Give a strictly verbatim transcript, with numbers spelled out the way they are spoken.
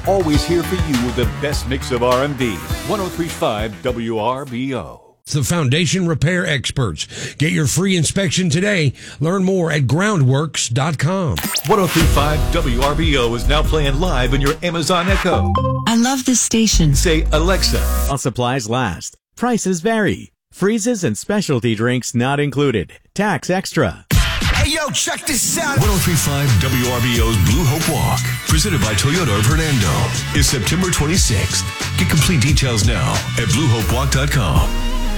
always here for you with the best mix of R and B. one oh three point five W R B O. The Foundation Repair Experts. Get your free inspection today. Learn more at groundworks dot com. one oh three point five W R B O is now playing live in your Amazon Echo. I love this station. Say, Alexa. While supplies last. Prices vary. Freezes and specialty drinks not included. Tax extra. Hey, yo, check this out. one oh three point five W R B O's Blue Hope Walk, presented by Toyota of Hernando, is September twenty-sixth. Get complete details now at blue hope walk dot com.